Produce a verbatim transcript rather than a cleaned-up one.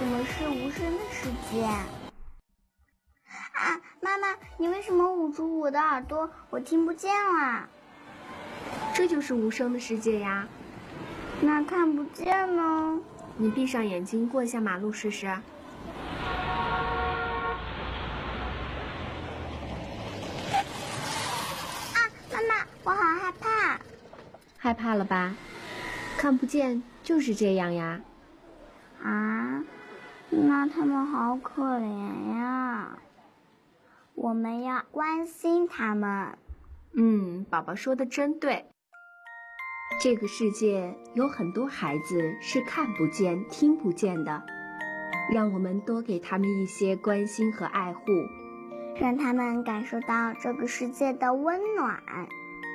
什么是无声的世界？啊，妈妈，你为什么捂住我的耳朵？我听不见啦。 这就是无声的世界呀。 那看不见呢？ 你闭上眼睛过一下马路试试。啊， 妈妈，我好害怕。 害怕了吧？看不见就是这样呀。 啊，那他们好可怜呀，我们要关心他们。 嗯，宝宝说的真对。这个世界有很多孩子是看不见、听不见的，让我们多给他们一些关心和爱护， 让他们感受到这个世界的温暖。